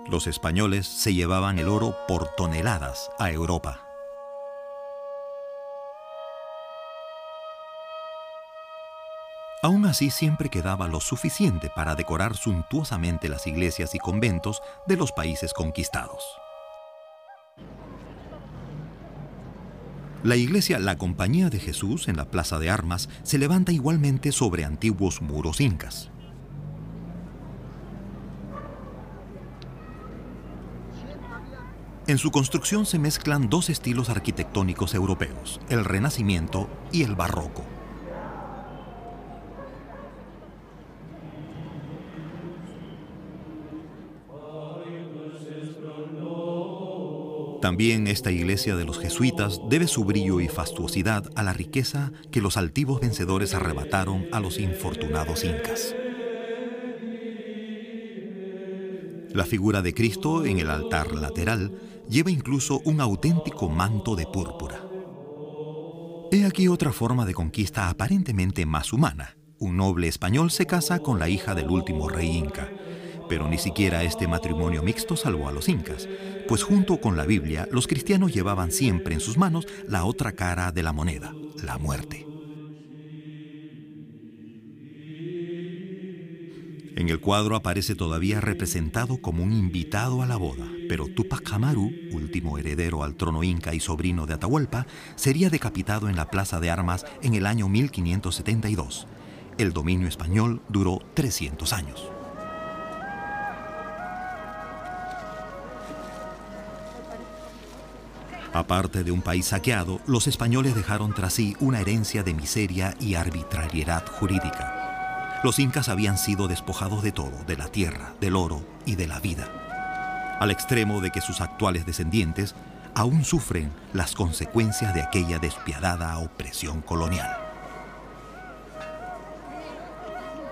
Los españoles se llevaban el oro por toneladas a Europa. Aún así, siempre quedaba lo suficiente para decorar suntuosamente las iglesias y conventos de los países conquistados. La iglesia La Compañía de Jesús en la Plaza de Armas se levanta igualmente sobre antiguos muros incas. En su construcción se mezclan dos estilos arquitectónicos europeos, el Renacimiento y el Barroco. También esta iglesia de los jesuitas debe su brillo y fastuosidad a la riqueza que los altivos vencedores arrebataron a los infortunados incas. La figura de Cristo en el altar lateral lleva incluso un auténtico manto de púrpura. He aquí otra forma de conquista aparentemente más humana. Un noble español se casa con la hija del último rey inca. Pero ni siquiera este matrimonio mixto salvó a los incas, pues junto con la Biblia, los cristianos llevaban siempre en sus manos la otra cara de la moneda, la muerte. En el cuadro aparece todavía representado como un invitado a la boda, pero Túpac Amaru, último heredero al trono inca y sobrino de Atahualpa, sería decapitado en la Plaza de Armas en el año 1572. El dominio español duró 300 años. Aparte de un país saqueado, los españoles dejaron tras sí una herencia de miseria y arbitrariedad jurídica. Los incas habían sido despojados de todo, de la tierra, del oro y de la vida, al extremo de que sus actuales descendientes aún sufren las consecuencias de aquella despiadada opresión colonial.